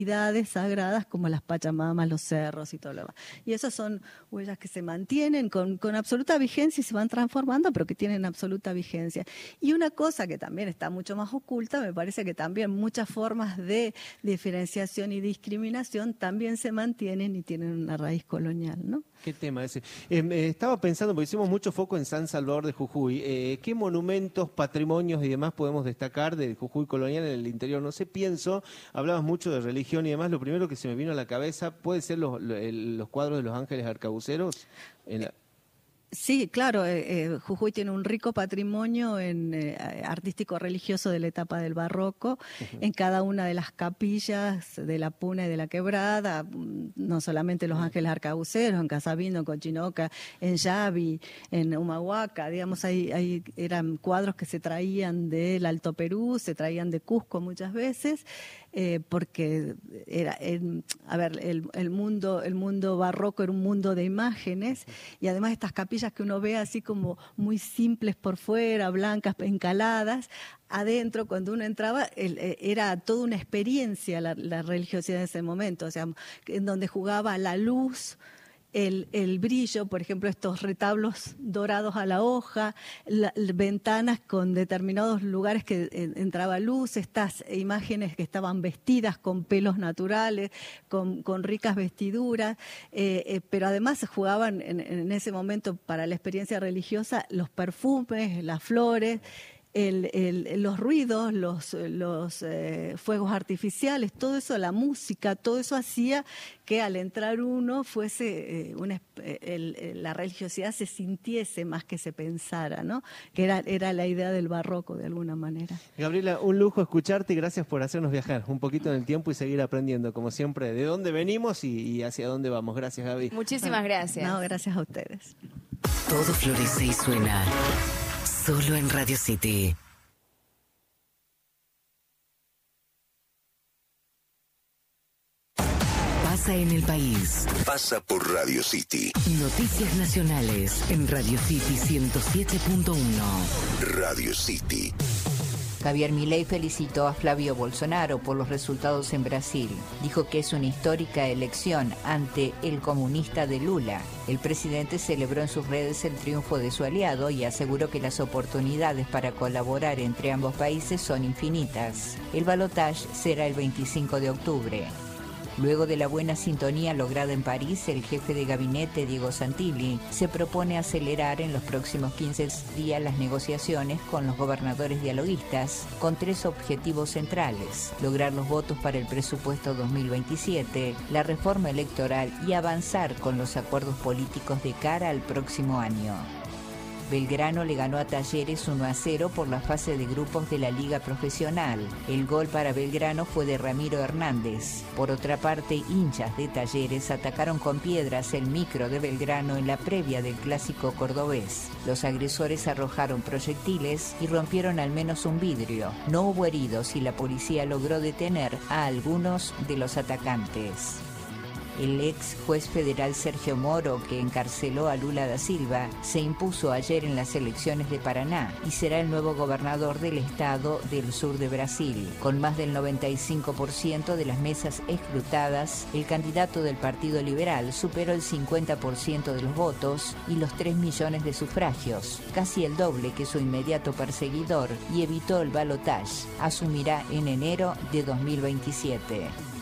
sagradas como las Pachamamas, los cerros y todo lo demás. Y esas son huellas que se mantienen con absoluta vigencia y se van transformando, pero que tienen absoluta vigencia. Y una cosa que también está mucho más oculta, me parece que también muchas formas de diferenciación y discriminación también se mantienen y tienen una raíz colonial, ¿no? ¿Qué tema ese? Estaba pensando, porque hicimos mucho foco en San Salvador de Jujuy, ¿qué monumentos, patrimonios y demás podemos destacar del Jujuy colonial en el interior? No sé, pienso, hablabas mucho de religión y demás, lo primero que se me vino a la cabeza, ¿puede ser los cuadros de los ángeles arcabuceros? Sí, claro, Jujuy tiene un rico patrimonio artístico-religioso de la etapa del barroco, en cada una de las capillas de la Puna y de la Quebrada, no solamente los ángeles arcabuceros, en Casabino, en Cochinoca, en Yavi, en Humahuaca, digamos, ahí eran cuadros que se traían del Alto Perú, se traían de Cusco muchas veces, porque el mundo barroco era un mundo de imágenes, y además estas capillas que uno ve así como muy simples por fuera, blancas, encaladas, adentro cuando uno entraba era toda una experiencia la religiosidad en ese momento, o sea, en donde jugaba la luz, el brillo, por ejemplo, estos retablos dorados a la hoja, ventanas con determinados lugares que entraba luz, estas imágenes que estaban vestidas con pelos naturales, con ricas vestiduras, pero además se jugaban en ese momento para la experiencia religiosa los perfumes, las flores, los ruidos, los fuegos artificiales, todo eso, la música, todo eso hacía que al entrar uno fuese la religiosidad se sintiese más que se pensara, ¿no? Que era la idea del barroco de alguna manera. Gabriela, un lujo escucharte y gracias por hacernos viajar un poquito en el tiempo y seguir aprendiendo, como siempre, de dónde venimos y hacia dónde vamos. Gracias, Gaby. Muchísimas gracias. No, gracias a ustedes. Todo florece y suena solo en Radio City. Pasa en el país. Pasa por Radio City. Noticias nacionales en Radio City 107.1. Radio City. Javier Milei felicitó a Flavio Bolsonaro por los resultados en Brasil. Dijo que es una histórica elección ante el comunista de Lula. El presidente celebró en sus redes el triunfo de su aliado y aseguró que las oportunidades para colaborar entre ambos países son infinitas. El balotaje será el 25 de octubre. Luego de la buena sintonía lograda en París, el jefe de gabinete, Diego Santilli, se propone acelerar en los próximos 15 días las negociaciones con los gobernadores dialoguistas, con 3 objetivos centrales: lograr los votos para el presupuesto 2027, la reforma electoral y avanzar con los acuerdos políticos de cara al próximo año. Belgrano le ganó a Talleres 1-0 por la fase de grupos de la Liga Profesional. El gol para Belgrano fue de Ramiro Hernández. Por otra parte, hinchas de Talleres atacaron con piedras el micro de Belgrano en la previa del clásico cordobés. Los agresores arrojaron proyectiles y rompieron al menos un vidrio. No hubo heridos y la policía logró detener a algunos de los atacantes. El ex juez federal Sergio Moro, que encarceló a Lula da Silva, se impuso ayer en las elecciones de Paraná y será el nuevo gobernador del estado del sur de Brasil. Con más del 95% de las mesas escrutadas, el candidato del Partido Liberal superó el 50% de los votos y los 3 millones de sufragios, casi el doble que su inmediato perseguidor, y evitó el balotaje. Asumirá en enero de 2027.